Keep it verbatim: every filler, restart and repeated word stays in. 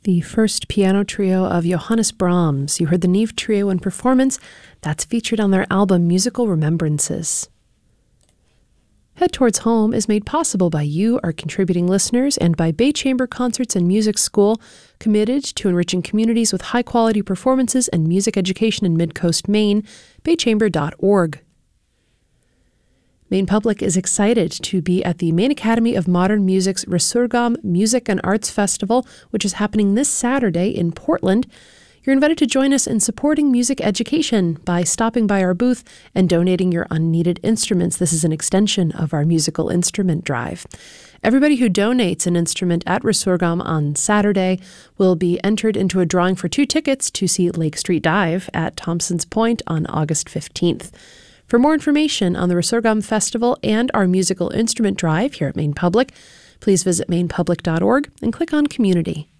The first piano trio of Johannes Brahms. You heard the Neve Trio in performance. That's featured on their album Musical Remembrances. Head Towards Home is made possible by you, our contributing listeners, and by Bay Chamber Concerts and Music School, committed to enriching communities with high-quality performances and music education in Mid-Coast Maine, bay chamber dot org. Maine Public is excited to be at the Maine Academy of Modern Music's Resurgam Music and Arts Festival, which is happening this Saturday in Portland. You're invited to join us in supporting music education by stopping by our booth and donating your unneeded instruments. This is an extension of our musical instrument drive. Everybody who donates an instrument at Resurgam on Saturday will be entered into a drawing for two tickets to see Lake Street Dive at Thompson's Point on August fifteenth. For more information on the Resurgam Festival and our musical instrument drive here at Maine Public, please visit maine public dot org and click on Community.